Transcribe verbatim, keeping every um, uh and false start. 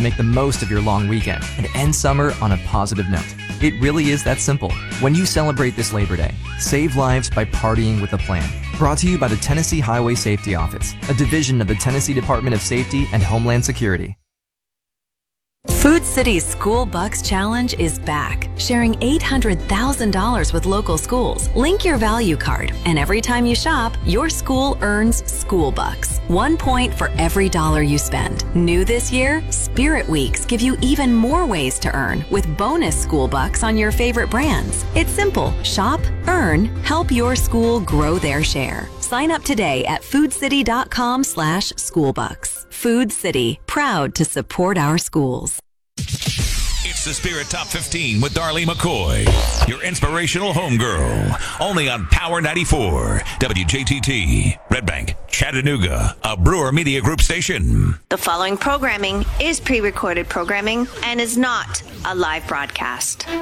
make the most of your long weekend and end summer on a positive note. It really is that simple. When you celebrate this Labor Day, save lives by partying with a plan. Brought to you by the Tennessee Highway Safety Office, a division of the Tennessee Department of Safety and Homeland Security. Food City's School Bucks Challenge is back, sharing eight hundred thousand dollars with local schools. Link your value card, and every time you shop, your school earns School Bucks. One point for every dollar you spend. New this year, Spirit Weeks give you even more ways to earn with bonus School Bucks on your favorite brands. It's simple. Shop, earn, help your school grow their share. Sign up today at foodcity.com slash schoolbucks. Food City, proud to support our schools. It's the Spirit Top fifteen with Darlene McCoy, your inspirational homegirl. Only on Power ninety-four, W J T T, Red Bank, Chattanooga, a Brewer Media Group station. The following programming is pre-recorded programming and is not a live broadcast.